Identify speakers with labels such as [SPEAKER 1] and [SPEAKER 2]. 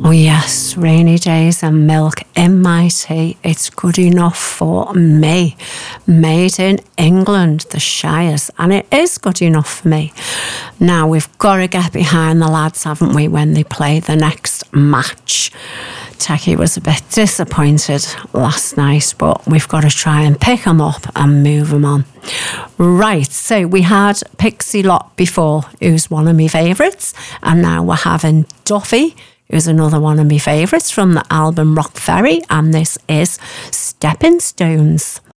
[SPEAKER 1] Oh yes, Rainy Days and Milk in my tea. It's good enough for me. Made in England, the Shires, and it is good enough for me. Now we've got to get behind the lads, haven't we, when they play the next match. Techie was a bit disappointed last night, but we've got to try and pick them up and move them on. Right, so we had Pixie Lott before, who's one of my favourites, and now we're having Duffy, who's another one of my favourites from the album Rock Ferry, and this is Stepping Stones.